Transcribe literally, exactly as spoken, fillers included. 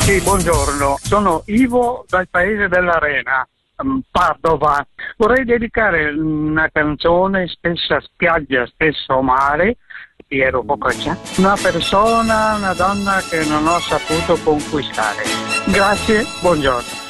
Sì, buongiorno, sono Ivo dal paese dell'Arena, mm, Padova. Vorrei dedicare una canzone, stessa spiaggia, stesso mare, Piero Bocaccia, una persona, una donna che non ho saputo conquistare. Grazie, buongiorno.